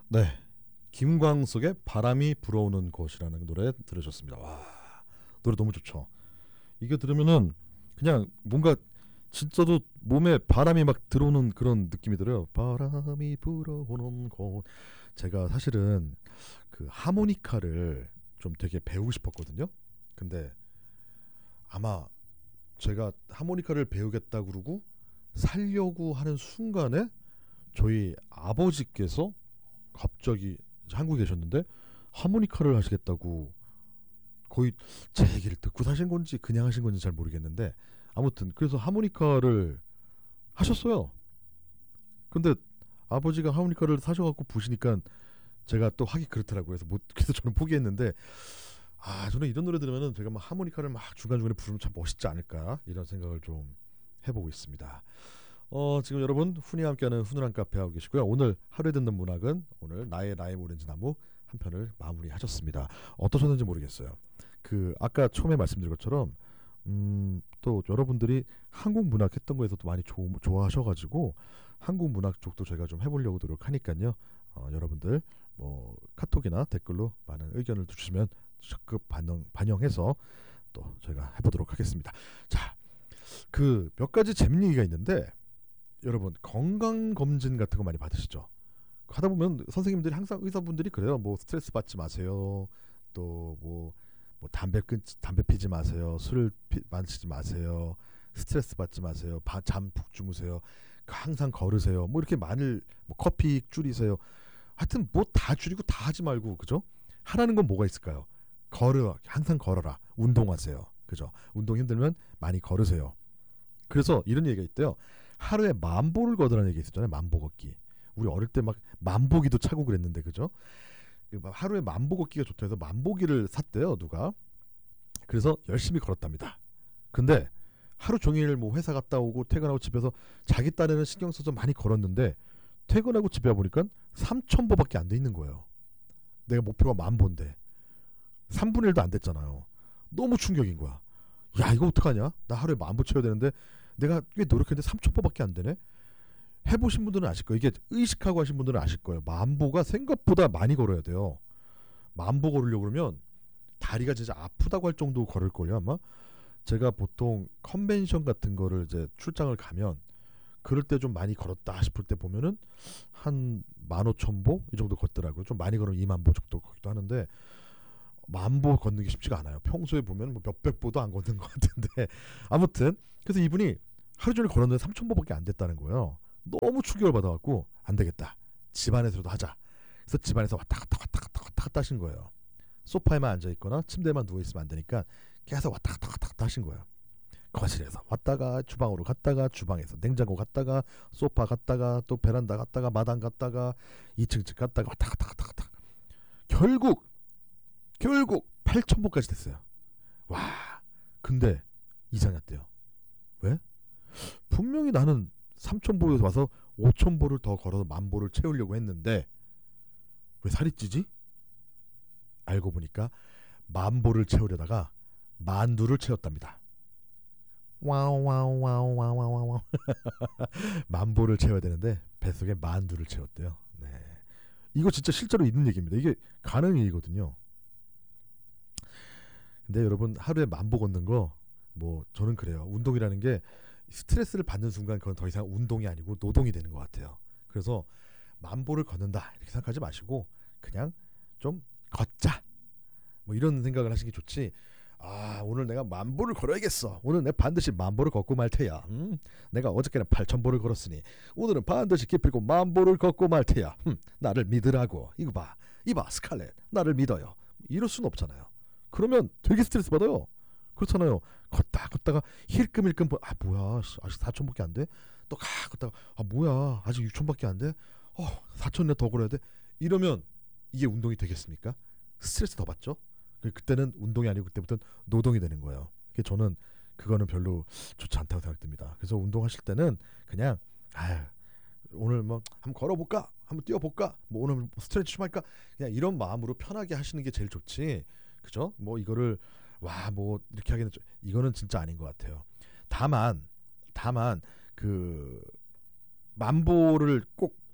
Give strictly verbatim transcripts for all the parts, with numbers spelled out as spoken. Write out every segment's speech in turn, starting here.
네, 김광석의 바람이 불어오는 곳이라는 노래 들으셨습니다. 와, 노래 너무 좋죠. 이게 들으면은 그냥 뭔가 진짜도 몸에 바람이 막 들어오는 그런 느낌이 들어요. 바람이 불어오는 곳. 제가 사실은 그 하모니카를 좀 되게 배우고 싶었거든요. 근데 아마 제가 하모니카를 배우겠다 그러고 살려고 하는 순간에 저희 아버지께서 갑자기 한국에 계셨는데 하모니카를 하시겠다고, 거의 제 얘기를 듣고 사신 건지 그냥 하신 건지 잘 모르겠는데 아무튼 그래서 하모니카를 하셨어요. 근데 아버지가 하모니카를 사셔갖고 부시니까 제가 또 하기 그렇더라고요. 그래서 못, 그래서 저는 포기했는데, 아 저는 이런 노래 들으면은 제가 막 하모니카를 막 중간중간에 부르면 참 멋있지 않을까 이런 생각을 좀 해보고 있습니다. 어, 지금 여러분 훈이와 함께하는 훈훈한 카페 하고 계시고요. 오늘 하루에 듣는 문학은 오늘 나의 라임 오렌지 나무 한 편을 마무리하셨습니다. 어떠셨는지 모르겠어요. 그 아까 처음에 말씀드린 것처럼 음, 또 여러분들이 한국 문학 했던 거에서도 많이 조, 좋아하셔가지고 한국 문학 쪽도 제가 좀 해보려고 노력하니까요. 어, 여러분들 뭐 카톡이나 댓글로 많은 의견을 주시면 적극 반영, 반영해서 또 저희가 해보도록 하겠습니다. 자, 그 몇 가지 재밌는 얘기가 있는데, 여러분 건강검진 같은 거 많이 받으시죠? 하다 보면 선생님들이 항상 의사분들이 그래요. 뭐 스트레스 받지 마세요. 또 뭐 뭐 담배 끊 담배 피지 마세요. 술을 피, 마시지 마세요. 스트레스 받지 마세요. 잠 푹 주무세요. 항상 걸으세요. 뭐 이렇게 많이 뭐 커피 줄이세요. 하여튼 뭐 다 줄이고 다 하지 말고, 그죠? 하라는 건 뭐가 있을까요? 걸어, 항상 걸어라. 운동하세요. 그죠? 운동 힘들면 많이 걸으세요. 그래서 이런 얘기가 있대요. 하루에 만보를 걷으라는 얘기 있었잖아요. 만보 걷기. 우리 어릴 때 막 만보기도 차고 그랬는데, 그죠? 하루에 만보 걷기가 좋다 해서 만보기를 샀대요, 누가. 그래서 열심히 걸었답니다. 근데 하루 종일 뭐 회사 갔다 오고 퇴근하고 집에서 자기 딴에는 신경 써서 많이 걸었는데 퇴근하고 집에 와보니까 삼천 보밖에 안 돼 있는 거예요. 내가 목표가 만보인데 삼분의 일도 안 됐잖아요. 너무 충격인 거야. 야, 이거 어떡하냐? 나 하루에 만보 채워야 되는데 내가 꽤 노력했는데 삼천 보밖에 안 되네? 해보신 분들은 아실 거예요. 이게 의식하고 하신 분들은 아실 거예요. 만보가 생각보다 많이 걸어야 돼요. 만보 걸으려고 그러면 다리가 진짜 아프다고 할 정도 걸을걸요, 아마? 제가 보통 컨벤션 같은 거를 이제 출장을 가면 그럴 때 좀 많이 걸었다 싶을 때 보면은 한 만 오천 보 이 정도 걷더라고요. 좀 많이 걸으면 이만 보 정도 걷기도 하는데 만보 걷는 게 쉽지가 않아요. 평소에 보면 뭐 몇백 보도 안 걷는 것 같은데 아무튼 그래서 이분이 하루 종일 걸었는데 삼천 보밖에 안 됐다는 거예요. 너무 충격을 받아갖고 안 되겠다. 집안에서도 하자. 그래서 집안에서 왔다 갔다 왔다 갔다 왔다 갔다 하신 거예요. 소파에만 앉아있거나 침대에만 누워있으면 안 되니까 계속 왔다 갔다 왔다 갔다 하신 거예요. 거실에서 왔다가 주방으로 갔다가 주방에서 냉장고 갔다가 소파 갔다가 또 베란다 갔다가 마당 갔다가 이 층 집 갔다가 왔다 갔다 왔다 갔다. 결국 결국 팔천 보까지 됐어요. 와, 근데 이상했대요. 왜? 분명히 나는 삼천 보에서 와서 오천 보를 더 걸어서 만 보를 채우려고 했는데 왜 살이 찌지? 알고 보니까 만 보를 채우려다가 만두를 채웠답니다. 와우 와우 와우 와우 와우 와우. 만 보를 채워야 되는데 뱃속에 만두를 채웠대요. 네, 이거 진짜 실제로 있는 얘기입니다. 이게 가능한 일이거든요. 근데 여러분 하루에 만 보 걷는 거, 뭐 저는 그래요. 운동이라는 게 스트레스를 받는 순간 그건 더 이상 운동이 아니고 노동이 되는 것 같아요. 그래서 만보를 걷는다 이렇게 생각하지 마시고 그냥 좀 걷자 뭐 이런 생각을 하시는 게 좋지. 아, 오늘 내가 만보를 걸어야겠어. 오늘 내가 반드시 만보를 걷고 말 테야. 음? 내가 어저께는 팔천 보를 걸었으니 오늘은 반드시 기필코 만보를 걷고 말 테야. 음, 나를 믿으라고. 이거 봐. 이봐 스칼렛. 나를 믿어요. 이럴 수는 없잖아요. 그러면 되게 스트레스 받아요. 그렇잖아요. 걷다 걷다가 힐끔힐끔 아 뭐야 아직 사천밖에 안 돼? 또 가 걷다가 아 뭐야 아직 육천밖에 안 돼? 어 사천이나 더 걸어야 돼? 이러면 이게 운동이 되겠습니까? 스트레스 더 받죠? 그때는 운동이 아니고 그때부터는 노동이 되는 거예요. 저는 그거는 별로 좋지 않다고 생각됩니다. 그래서 운동하실 때는 그냥 아유 오늘 뭐 한번 걸어볼까? 한번 뛰어볼까? 뭐 오늘 스트레치 좀 할까? 그냥 이런 마음으로 편하게 하시는 게 제일 좋지. 그죠? 뭐 이거를 와 뭐 이렇게 하기는 좀, 이거는 진짜 아닌 것 같아요. 다만 다만 그 만보를 꼭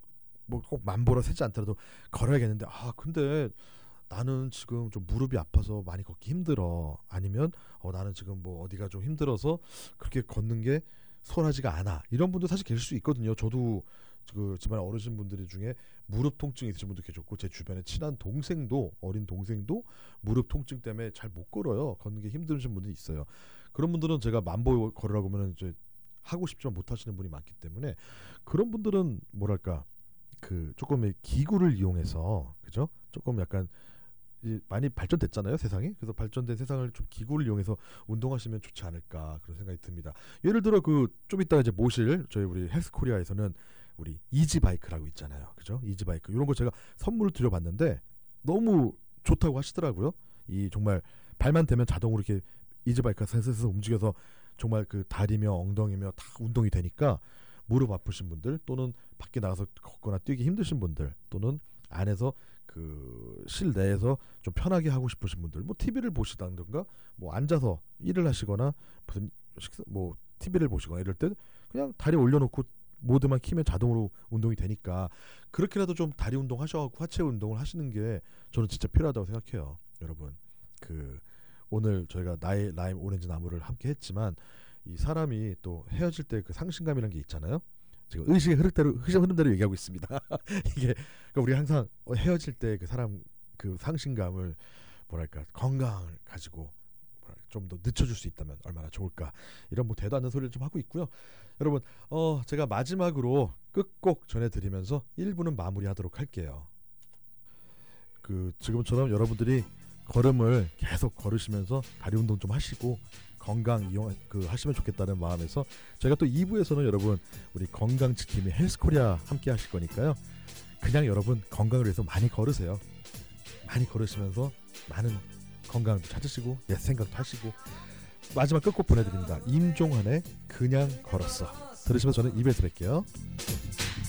뭐 꼭 만보로 세지 않더라도 걸어야겠는데 아 근데 나는 지금 좀 무릎이 아파서 많이 걷기 힘들어. 아니면 어 나는 지금 뭐 어디가 좀 힘들어서 그렇게 걷는 게 수월하지가 않아. 이런 분도 사실 계실 수 있거든요. 저도 그 집안 어르신분들 중에 무릎 통증이 있으신 분도 계셨고 제 주변에 친한 동생도 어린 동생도 무릎 통증 때문에 잘 못 걸어요. 걷는 게 힘드신 분들이 있어요. 그런 분들은 제가 만보 걸으라고 하면 이제 하고 싶지만 못 하시는 분이 많기 때문에 그런 분들은 뭐랄까 그 조금의 기구를 이용해서 그죠? 조금 약간 많이 발전됐잖아요 세상이. 그래서 발전된 세상을 좀 기구를 이용해서 운동하시면 좋지 않을까 그런 생각이 듭니다. 예를 들어 그 좀 이따 이제 모실 저희 우리 헬스코리아에서는 우리 이지바이크라고 있잖아요, 그죠? 이지바이크 이런 거 제가 선물을 드려봤는데 너무 좋다고 하시더라고요. 이 정말 발만 대면 자동으로 이렇게 이지바이크가 센서에서 움직여서 정말 그 다리며 엉덩이며 다 운동이 되니까 무릎 아프신 분들 또는 밖에 나가서 걷거나 뛰기 힘드신 분들 또는 안에서 그 실내에서 좀 편하게 하고 싶으신 분들 뭐 티비를 보시다든가 뭐 앉아서 일을 하시거나 무슨 식사 뭐 티비를 보시거나 이럴 때 그냥 다리 올려놓고 모드만 키면 자동으로 운동이 되니까 그렇게라도 좀 다리 운동 하셔갖고 하체 운동을 하시는 게 저는 진짜 필요하다고 생각해요. 여러분 그 오늘 저희가 나의 라임 오렌지 나무를 함께 했지만 이 사람이 또 헤어질 때 그 상실감이라는 게 있잖아요. 지금 의식의 흐름대로 의식 흐름대로 얘기하고 있습니다. 이게 그러니까 우리 항상 헤어질 때 그 사람 그 상실감을 뭐랄까 건강을 가지고 좀 더 늦춰줄 수 있다면 얼마나 좋을까 이런 뭐 대도 않는 소리를 좀 하고 있고요. 여러분 어 제가 마지막으로 끝곡 전해드리면서 일 부는 마무리하도록 할게요. 그 지금처럼 여러분들이 걸음을 계속 걸으시면서 다리 운동 좀 하시고 건강 이용 그 하시면 좋겠다는 마음에서 저희가 또 이 부에서는 여러분 우리 건강지킴이 헬스코리아 함께 하실 거니까요. 그냥 여러분 건강을 위해서 많이 걸으세요. 많이 걸으시면서 많은 건강도 찾으시고 옛 생각도 하시고 마지막 끝곡 보내드립니다. 임종환의 그냥 걸었어 들으시면서 저는 이 부에서 뵐게요.